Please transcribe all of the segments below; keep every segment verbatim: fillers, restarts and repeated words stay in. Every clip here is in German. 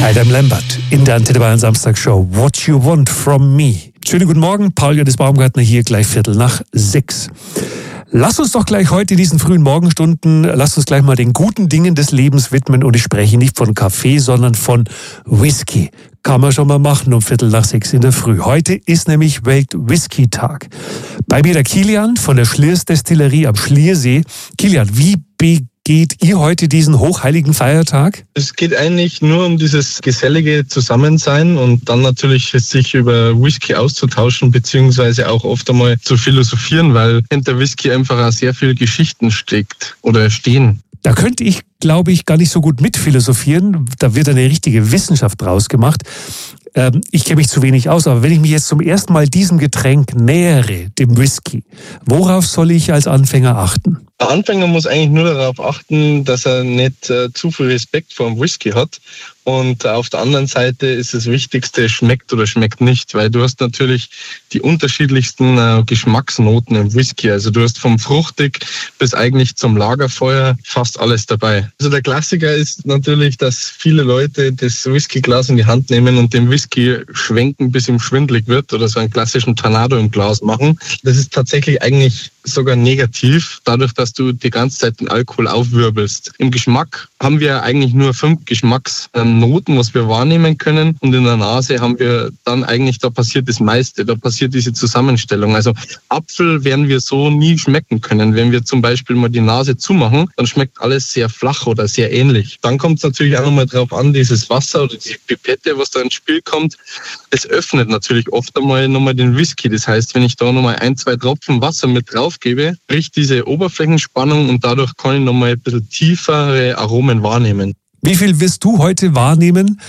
Adam Lambert in der Antenne Bayern Samstagshow. What You Want From Me. Schönen guten Morgen, Paul Johannes Baumgartner hier, gleich Viertel nach sechs. Lass uns doch gleich heute in diesen frühen Morgenstunden, lass uns gleich mal den guten Dingen des Lebens widmen. Und ich spreche nicht von Kaffee, sondern von Whisky. Kann man schon mal machen um Viertel nach sechs in der Früh. Heute ist nämlich Welt-Whisky-Tag. Bei mir der Kilian von der Schliers Destillerie am Schliersee. Kilian, wie begeht ihr heute diesen hochheiligen Feiertag? Es geht eigentlich nur um dieses gesellige Zusammensein und dann natürlich sich über Whisky auszutauschen, beziehungsweise auch oft einmal zu philosophieren, weil hinter Whisky einfach auch sehr viel Geschichten steckt oder stehen. Da könnte ich, glaube ich, gar nicht so gut mitphilosophieren. Da wird eine richtige Wissenschaft draus gemacht. Ähm, ich kenne mich zu wenig aus, aber wenn ich mich jetzt zum ersten Mal diesem Getränk nähere, dem Whisky, worauf soll ich als Anfänger achten? Der Anfänger muss eigentlich nur darauf achten, dass er nicht äh, zu viel Respekt vor dem Whisky hat. Und auf der anderen Seite ist das Wichtigste, schmeckt oder schmeckt nicht, weil du hast natürlich die unterschiedlichsten äh, Geschmacksnoten im Whisky. Also du hast vom fruchtig bis eigentlich zum Lagerfeuer fast alles dabei. Also der Klassiker ist natürlich, dass viele Leute das Whiskyglas in die Hand nehmen und den Whisky schwenken, bis ihm schwindelig wird oder so einen klassischen Tornado im Glas machen. Das ist tatsächlich eigentlich sogar negativ, dadurch, dass du die ganze Zeit den Alkohol aufwirbelst. Im Geschmack haben wir eigentlich nur fünf Geschmacksnoten, was wir wahrnehmen können. Und in der Nase haben wir dann eigentlich, da passiert das meiste, da passiert diese Zusammenstellung. Also Apfel werden wir so nie schmecken können. Wenn wir zum Beispiel mal die Nase zumachen, dann schmeckt alles sehr flach oder sehr ähnlich. Dann kommt es natürlich auch nochmal drauf an, dieses Wasser oder die Pipette, was da ins Spiel kommt, es öffnet natürlich oft einmal nochmal den Whisky. Das heißt, wenn ich da nochmal ein, zwei Tropfen Wasser mit drauf gebe, bricht diese Oberflächenspannung und dadurch kann ich nochmal ein bisschen tiefere Aromen wahrnehmen. Wie viel wirst du heute wahrnehmen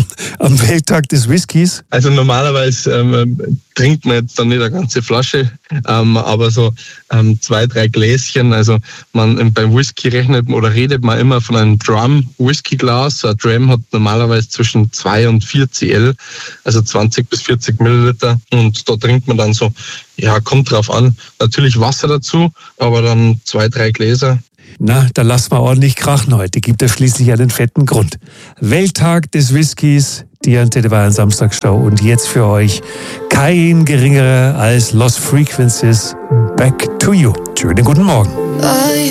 am Welttag des Whiskys? Also normalerweise ähm, trinkt man jetzt dann nicht eine ganze Flasche, ähm, aber so ähm, zwei, drei Gläschen. Also man beim Whisky rechnet oder redet man immer von einem Drum-Whisky-Glas. So ein Drum hat normalerweise zwischen zwei und vier Zentiliter, also zwanzig bis vierzig Milliliter. Und da trinkt man dann so, ja, kommt drauf an, natürlich Wasser dazu, aber dann zwei, drei Gläser. Na, da lassen wir ordentlich krachen heute. Gibt es schließlich einen fetten Grund. Welttag des Whiskys, die Antenne Bayern Samstagshow. Und jetzt für euch kein geringerer als Lost Frequencies, Back to You. Schönen guten Morgen.